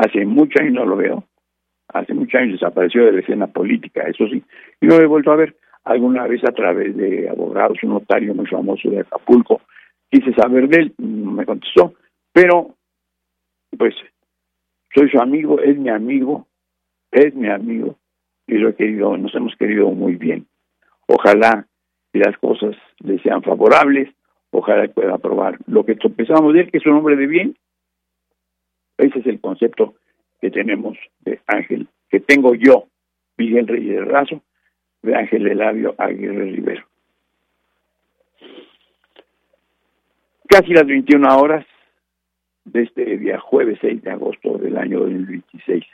Hace muchos años no lo veo. Hace muchos años desapareció de la escena política, eso sí. Y lo he vuelto a ver alguna vez a través de abogados, un notario muy famoso de Acapulco. Quise saber de él, no me contestó, pero pues soy su amigo, es mi amigo, y nos hemos querido muy bien. Ojalá que las cosas le sean favorables, ojalá que pueda aprobar lo que pensamos de él, que es un hombre de bien. Ese es el concepto que tenemos de Ángel, que tengo yo, Miguel Reyes Razo, de Ángel Elavio Aguirre Rivero. Casi las 21 horas de este día jueves 6 de agosto del año 2026.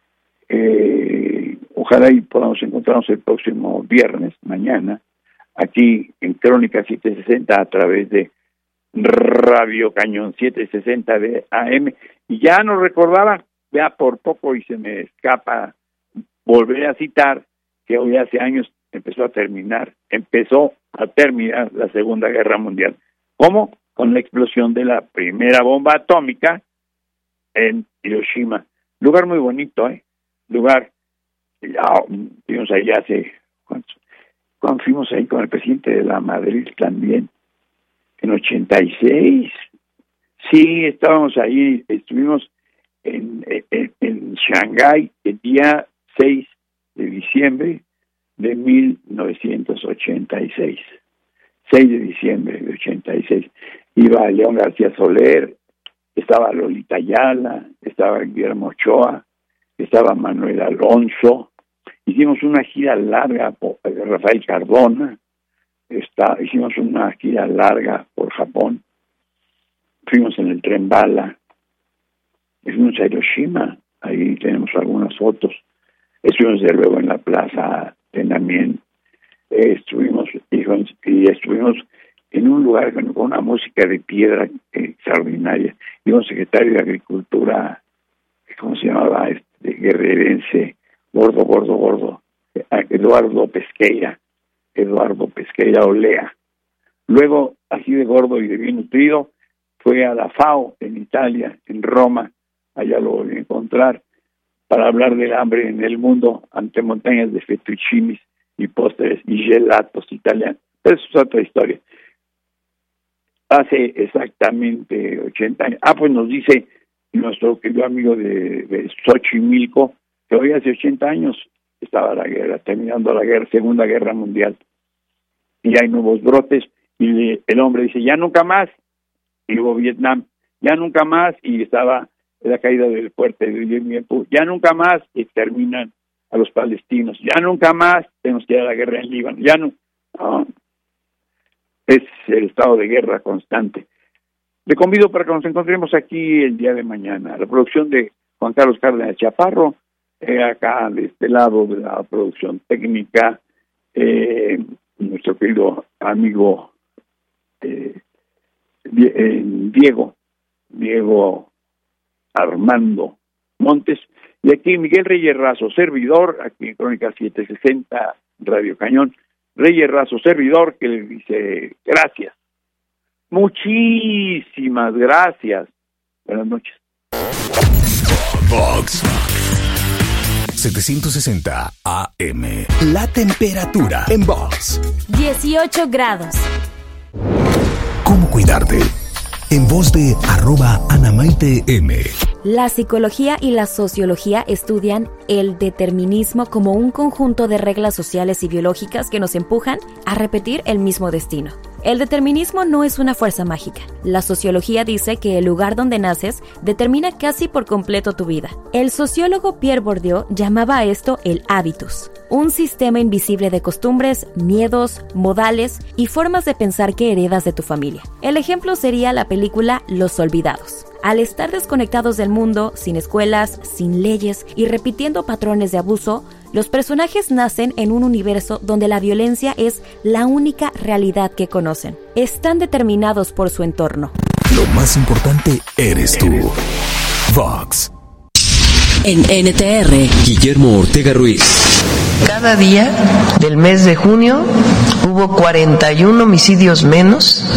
Ojalá y podamos encontrarnos el próximo viernes, mañana, aquí en Crónica 760 a través de Radio Cañón 760 de AM. Y ya nos recordaba, ya por poco y se me escapa volver a citar, que hoy hace años empezó a terminar la Segunda Guerra Mundial. ¿Cómo? Con la explosión de la primera bomba atómica en Hiroshima. Lugar muy bonito, lugar, ya fuimos ahí cuando fuimos ahí con el presidente de la Madrid también, en 86, sí, estábamos ahí, estuvimos en Shanghái el día 6 de diciembre de 1986. 6 de diciembre de 86. Iba León García Soler, estaba Lolita Ayala, estaba Guillermo Ochoa, estaba Manuel Alonso. Hicimos una gira larga por Rafael Cardona, hicimos una gira larga por Japón. Fuimos en el tren bala, fuimos a Hiroshima, ahí tenemos algunas fotos. Estuvimos de luego en la plaza Tiananmen. Estuvimos en un lugar con una música de piedra extraordinaria. Y un secretario de Agricultura, ¿cómo se llamaba? Guerrerense, gordo, Eduardo Pesqueira Olea. Luego, así de gordo y de bien nutrido, fue a la FAO en Italia, en Roma, allá lo volví a encontrar, para hablar del hambre en el mundo ante montañas de fettuccinis y postres y gelatos italianos. Pero eso es otra historia. Hace exactamente 80 años. Pues nos dice nuestro querido amigo de Xochimilco que hoy hace 80 años estaba la guerra, terminando la guerra, Segunda Guerra Mundial. Y hay nuevos brotes y el hombre dice, ya nunca más. Y hubo Vietnam, ya nunca más. Y estaba la caída del fuerte de Dien Bien Phu, ya nunca más. Y terminan a los palestinos, ya nunca más. Tenemos que ir a la guerra en Líbano, ya no. Es el estado de guerra constante. Le convido para que nos encontremos aquí el día de mañana. La producción de Juan Carlos Cárdenas Chaparro, acá de este lado de la producción técnica, nuestro querido amigo Diego Armando Montes, y aquí Miguel Reyes Razo, servidor, aquí en Crónica 760 Radio Cañón. Reyes Razo, servidor, que le dice gracias. Muchísimas gracias. Buenas noches. Vox 760 AM. La temperatura en Vox. 18 grados. ¿Cómo cuidarte? En voz de @AnaMaiteM. La psicología y la sociología estudian el determinismo como un conjunto de reglas sociales y biológicas que nos empujan a repetir el mismo destino. El determinismo no es una fuerza mágica. La sociología dice que el lugar donde naces determina casi por completo tu vida. El sociólogo Pierre Bourdieu llamaba a esto el hábitus, un sistema invisible de costumbres, miedos, modales y formas de pensar que heredas de tu familia. El ejemplo sería la película Los Olvidados. Al estar desconectados del mundo, sin escuelas, sin leyes y repitiendo patrones de abuso, los personajes nacen en un universo donde la violencia es la única realidad que conocen. Están determinados por su entorno. Lo más importante eres tú. Vox. En NTR, Guillermo Ortega Ruiz. Cada día del mes de junio hubo 41 homicidios menos que en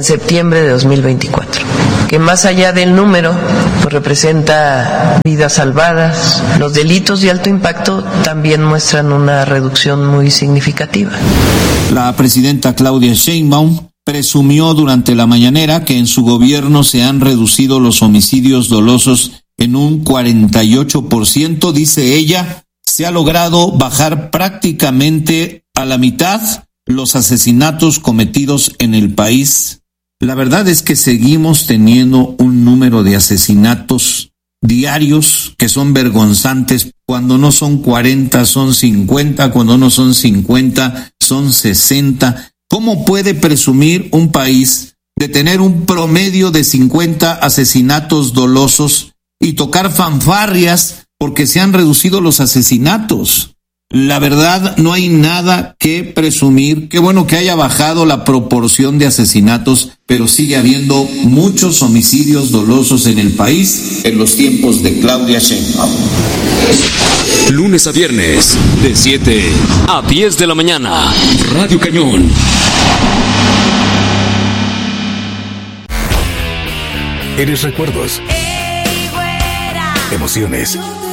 septiembre de 2024, que más allá del número, pues representa vidas salvadas. Los delitos de alto impacto también muestran una reducción muy significativa. La presidenta Claudia Sheinbaum presumió durante la mañanera que en su gobierno se han reducido los homicidios dolosos en un 48%, dice ella. Se ha logrado bajar prácticamente a la mitad los asesinatos cometidos en el país. La verdad es que seguimos teniendo un número de asesinatos diarios que son vergonzantes. Cuando no son 40, son 50, cuando no son 50, son 60. ¿Cómo puede presumir un país de tener un promedio de 50 asesinatos dolosos y tocar fanfarrias porque se han reducido los asesinatos? La verdad, no hay nada que presumir. Qué bueno que haya bajado la proporción de asesinatos, pero sigue habiendo muchos homicidios dolosos en el país en los tiempos de Claudia Sheinbaum. Lunes a viernes, de 7 a 10 de la mañana. Radio Cañón. Eres recuerdos, emociones,